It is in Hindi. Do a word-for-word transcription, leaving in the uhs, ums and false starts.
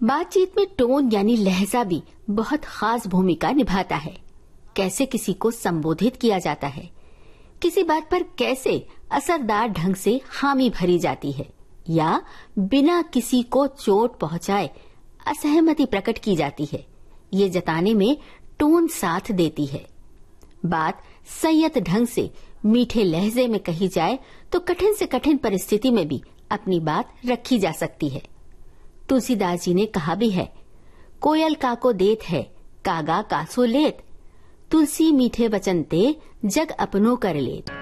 बातचीत में टोन यानी लहजा भी बहुत खास भूमिका निभाता है। कैसे किसी को संबोधित किया जाता है, किसी बात पर कैसे असरदार ढंग से हामी भरी जाती है या बिना किसी को चोट पहुंचाए असहमति प्रकट की जाती है, ये जताने में टोन साथ देती है। बात संयत ढंग से मीठे लहजे में कही जाए तो कठिन से कठिन परिस्थिति में भी अपनी बात रखी जा सकती है। तुलसीदास जी ने कहा भी है, कोयल काको देत है, कागा कासो लेत, तुलसी मीठे वचन ते, जग अपनो कर लेत।